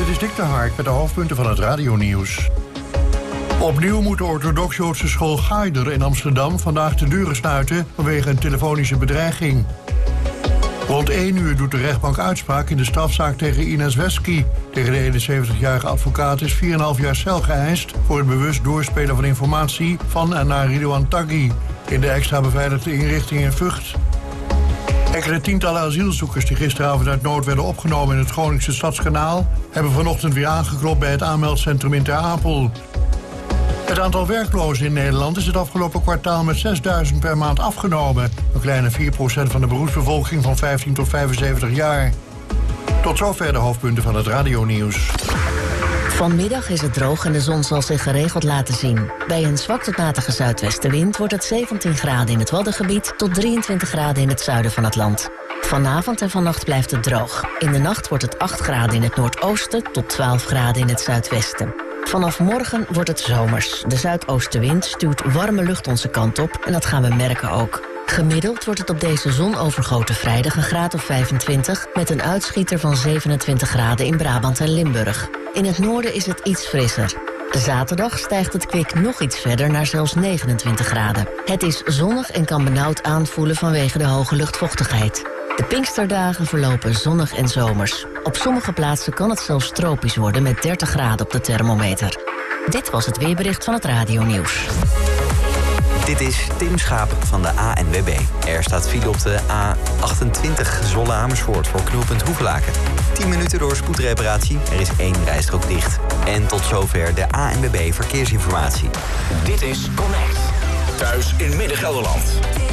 Dit is Dick de Hark met de hoofdpunten van het radionieuws. Opnieuw moet de orthodox-Joodse school Gaider in Amsterdam vandaag de deuren sluiten vanwege een telefonische bedreiging. Rond 1 uur doet de rechtbank uitspraak in de strafzaak tegen Ines Wesky. Tegen de 71-jarige advocaat is 4,5 jaar cel geëist voor het bewust doorspelen van informatie van en naar Ridouan Taghi in de extra beveiligde inrichting in Vught. Enkele tientallen asielzoekers die gisteravond uit nood werden opgenomen in het Groningse Stadskanaal hebben vanochtend weer aangeklopt bij het aanmeldcentrum in Ter Apel. Het aantal werklozen in Nederland is het afgelopen kwartaal met 6.000 per maand afgenomen. Een kleine 4% van de beroepsbevolking van 15 tot 75 jaar. Tot zover de hoofdpunten van het radionieuws. Vanmiddag is het droog en de zon zal zich geregeld laten zien. Bij een zwak tot matige zuidwestenwind wordt het 17 graden in het Waddengebied tot 23 graden in het zuiden van het land. Vanavond en vannacht blijft het droog. In de nacht wordt het 8 graden in het noordoosten tot 12 graden in het zuidwesten. Vanaf morgen wordt het zomers. De zuidoostenwind stuwt warme lucht onze kant op en dat gaan we merken ook. Gemiddeld wordt het op deze zonovergoten vrijdag een graad of 25... met een uitschieter van 27 graden in Brabant en Limburg. In het noorden is het iets frisser. Zaterdag stijgt het kwik nog iets verder naar zelfs 29 graden. Het is zonnig en kan benauwd aanvoelen vanwege de hoge luchtvochtigheid. De Pinksterdagen verlopen zonnig en zomers. Op sommige plaatsen kan het zelfs tropisch worden met 30 graden op de thermometer. Dit was het weerbericht van het radionieuws. Dit is Tim Schaap van de ANWB. Er staat file op de A28 Zwolle-Amersfoort voor knooppunt Hoevelaken. 10 minuten door spoedreparatie, er is 1 rijstrook dicht. En tot zover de ANWB Verkeersinformatie. Dit is Connect. Thuis in Midden-Gelderland.